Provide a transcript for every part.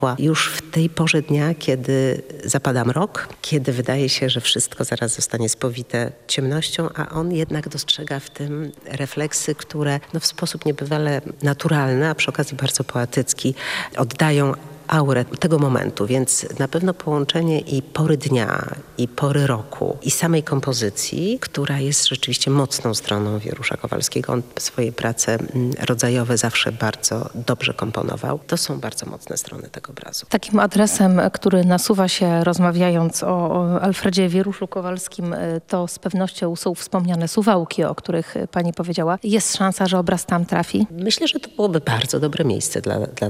Już w tej porze dnia, kiedy zapada mrok, kiedy wydaje się, że wszystko zaraz zostanie spowite ciemnością, a on jednak dostrzega w tym refleksy, które w sposób niebywale naturalny, a przy okazji bardzo poetycki oddają aurę tego momentu, więc na pewno połączenie i pory dnia, i pory roku, i samej kompozycji, która jest rzeczywiście mocną stroną Wierusza Kowalskiego. On swoje prace rodzajowe zawsze bardzo dobrze komponował. To są bardzo mocne strony tego obrazu. Takim adresem, który nasuwa się rozmawiając o Alfredzie Wieruszu Kowalskim, to z pewnością są wspomniane Suwałki, o których pani powiedziała. Jest szansa, że obraz tam trafi? Myślę, że to byłoby bardzo dobre miejsce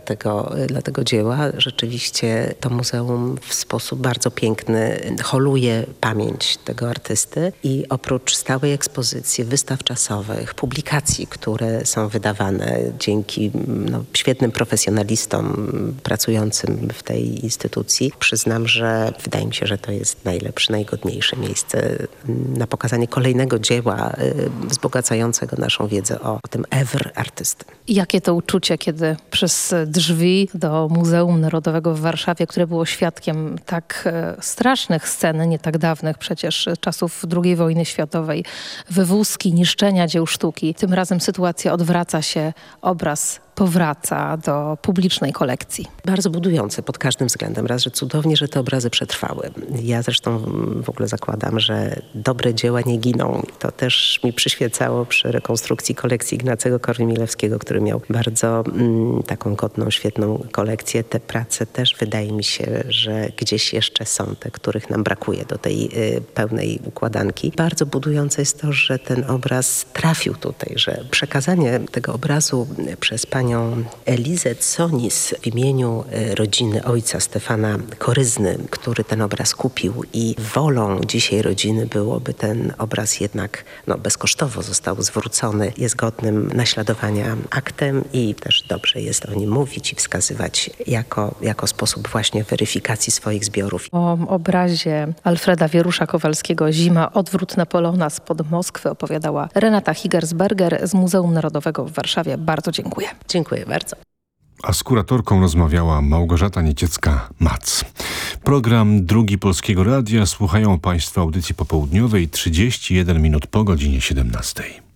dla tego dzieła. Rzeczywiście to muzeum w sposób bardzo piękny holuje pamięć tego artysty i oprócz stałej ekspozycji, wystaw czasowych, publikacji, które są wydawane dzięki świetnym profesjonalistom pracującym w tej instytucji, przyznam, że wydaje mi się, że to jest najlepsze, najgodniejsze miejsce na pokazanie kolejnego dzieła wzbogacającego naszą wiedzę o tym oeuvre artysty. Jakie to uczucie, kiedy przez drzwi do Muzeum Narodowego w Warszawie, które było świadkiem tak strasznych scen, nie tak dawnych przecież, czasów II wojny światowej, wywózki, niszczenia dzieł sztuki. Tym razem sytuacja odwraca się, obraz powraca do publicznej kolekcji. Bardzo budujące pod każdym względem. Raz, że cudownie, że te obrazy przetrwały. Ja zresztą w ogóle zakładam, że dobre dzieła nie giną. To też mi przyświecało przy rekonstrukcji kolekcji Ignacego Korwin-Milewskiego, który miał bardzo taką godną, świetną kolekcję. Te prace też wydaje mi się, że gdzieś jeszcze są te, których nam brakuje do tej pełnej układanki. Bardzo budujące jest to, że ten obraz trafił tutaj, że przekazanie tego obrazu przez panią Elizę Conis w imieniu rodziny ojca Stefana Koryzny, który ten obraz kupił i wolą dzisiaj rodziny byłoby ten obraz jednak bezkosztowo został zwrócony. Jest godnym naśladowania aktem i też dobrze jest o nim mówić i wskazywać jako sposób właśnie weryfikacji swoich zbiorów. O obrazie Alfreda Wierusza Kowalskiego Zima, odwrót Napoleona spod Moskwy opowiadała Renata Higersberger z Muzeum Narodowego w Warszawie. Bardzo dziękuję. Dziękuję bardzo. A z kuratorką rozmawiała Małgorzata Nieciecka-Mac. Program Drugi Polskiego Radia. Słuchają Państwo audycji popołudniowej 31 minut po godzinie 17.